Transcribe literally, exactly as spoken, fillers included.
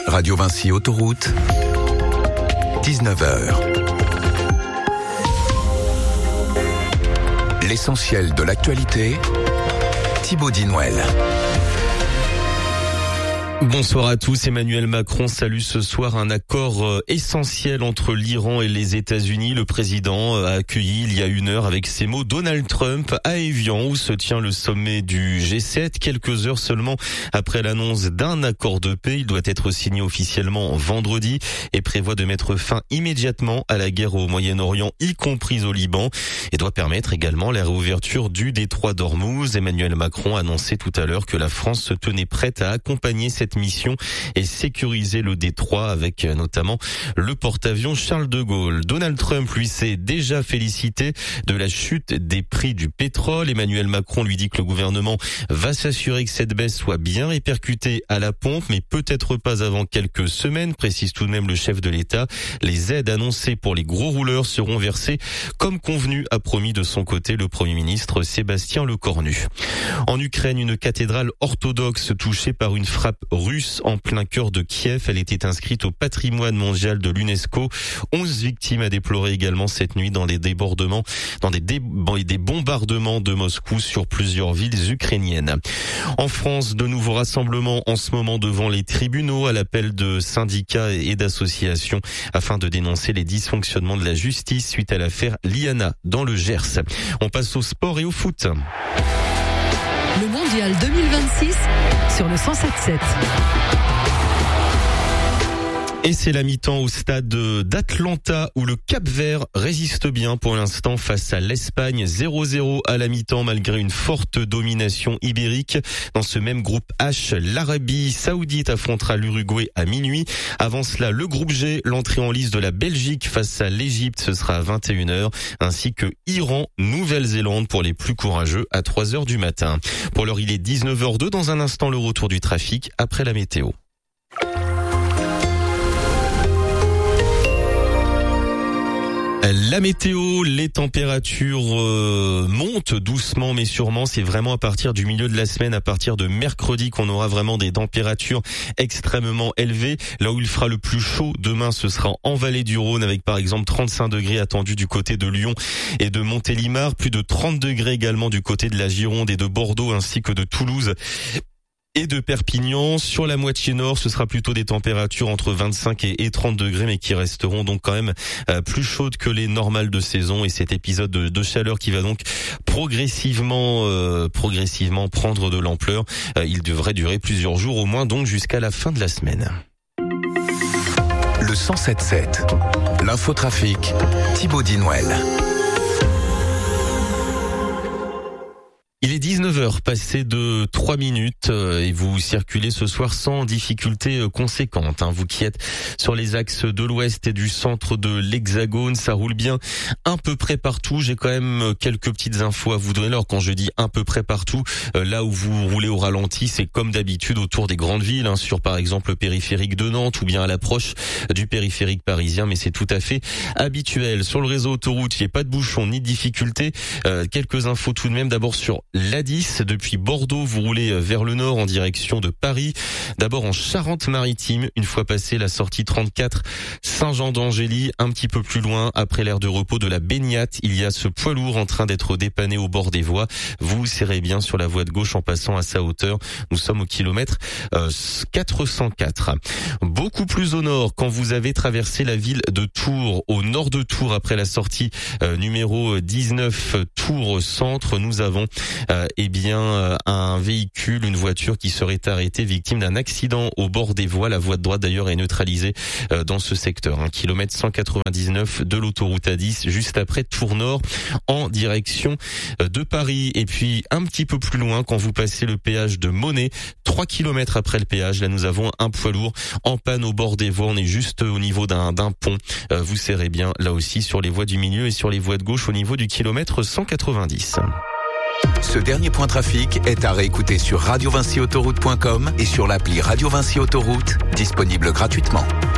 Radio Vinci Autoroute, dix-neuf heures. L'essentiel de l'actualité, Thibaut Dinouel. Bonsoir à tous. Emmanuel Macron salue ce soir un accord essentiel entre l'Iran et les États-Unis. Le président a accueilli il y a une heure avec ces mots Donald Trump à Évian où se tient le sommet du G sept. Quelques heures seulement après l'annonce d'un accord de paix, il doit être signé officiellement vendredi et prévoit de mettre fin immédiatement à la guerre au Moyen-Orient, y compris au Liban, et doit permettre également la réouverture du détroit d'Ormuz. Emmanuel Macron a annoncé tout à l'heure que la France se tenait prête à accompagner cette mission et sécuriser le détroit avec notamment le porte-avions Charles de Gaulle. Donald Trump, lui, s'est déjà félicité de la chute des prix du pétrole. Emmanuel Macron lui dit que le gouvernement va s'assurer que cette baisse soit bien répercutée à la pompe, mais peut-être pas avant quelques semaines, précise tout de même le chef de l'État. Les aides annoncées pour les gros rouleurs seront versées comme convenu, a promis de son côté le Premier ministre Sébastien Lecornu. En Ukraine, une cathédrale orthodoxe touchée par une frappe russe en plein cœur de Kiev. Elle était inscrite au patrimoine mondial de l'UNESCO. Onze victimes à déplorer également cette nuit dans les débordements, dans des, dé, des bombardements de Moscou sur plusieurs villes ukrainiennes. En France, de nouveaux rassemblements en ce moment devant les tribunaux à l'appel de syndicats et d'associations afin de dénoncer les dysfonctionnements de la justice suite à l'affaire Liana dans le Gers. On passe au sport et au foot. Le mondial deux mille vingt-six sur le cent sept sept. Et c'est la mi-temps au stade d'Atlanta où le Cap-Vert résiste bien pour l'instant face à l'Espagne. zéro zéro à la mi-temps malgré une forte domination ibérique. Dans ce même groupe H, l'Arabie Saoudite affrontera l'Uruguay à minuit. Avant cela, le groupe G, l'entrée en lice de la Belgique face à l'Égypte, ce sera à vingt et une heures, ainsi que Iran, Nouvelle-Zélande pour les plus courageux à trois heures du matin. Pour l'heure, il est dix-neuf heures deux. Dans un instant, le retour du trafic après la météo. La météo, les températures euh, montent doucement mais sûrement. C'est vraiment à partir du milieu de la semaine, à partir de mercredi, qu'on aura vraiment des températures extrêmement élevées. Là où il fera le plus chaud demain, ce sera en vallée du Rhône avec par exemple trente-cinq degrés attendus du côté de Lyon et de Montélimar, plus de trente degrés également du côté de la Gironde et de Bordeaux ainsi que de Toulouse et de Perpignan. Sur la moitié nord, ce sera plutôt des températures entre vingt-cinq et trente degrés, mais qui resteront donc quand même euh, plus chaudes que les normales de saison. Et cet épisode de, de chaleur qui va donc progressivement, euh, progressivement prendre de l'ampleur. Euh, il devrait durer plusieurs jours au moins, donc jusqu'à la fin de la semaine. Le cent sept sept, l'infotrafic, Thibaut Dinouel. Il est dix-neuf heures, passé de trois minutes, et vous circulez ce soir sans difficulté conséquente. Vous qui êtes sur les axes de l'ouest et du centre de l'Hexagone, ça roule bien un peu près partout. J'ai quand même quelques petites infos à vous donner. Alors quand je dis un peu près partout, là où vous roulez au ralenti, c'est comme d'habitude autour des grandes villes, hein, sur par exemple le périphérique de Nantes ou bien à l'approche du périphérique parisien, mais c'est tout à fait habituel. Sur le réseau autoroute, il n'y a pas de bouchon ni de difficulté. Euh, quelques infos tout de même, d'abord sur l'A dix, depuis Bordeaux, vous roulez vers le nord en direction de Paris. D'abord en Charente-Maritime, une fois passé la sortie trente-quatre Saint-Jean-d'Angély, un petit peu plus loin, après l'aire de repos de la Baignate, il y a ce poids lourd en train d'être dépanné au bord des voies. Vous serrez bien sur la voie de gauche en passant à sa hauteur. Nous sommes au kilomètre euh, quatre cent quatre. Beaucoup plus au nord, quand vous avez traversé la ville de Tours, au nord de Tours, après la sortie euh, numéro dix-neuf Tours Centre, nous avons Euh, eh bien euh, un véhicule, une voiture qui serait arrêtée victime d'un accident au bord des voies. La voie de droite d'ailleurs est neutralisée euh, dans ce secteur. Un kilomètre cent quatre-vingt-dix-neuf de l'autoroute A dix, juste après Tours Nord en direction euh, de Paris. Et puis un petit peu plus loin, quand vous passez le péage de Monet, trois kilomètres après le péage, là nous avons un poids lourd en panne au bord des voies. On est juste au niveau d'un, d'un pont. Euh, vous serrez bien là aussi sur les voies du milieu et sur les voies de gauche au niveau du kilomètre cent quatre-vingt-dix. Ce dernier point trafic est à réécouter sur radio vinci autoroute point com et sur l'appli Radio Vinci Autoroute, disponible gratuitement.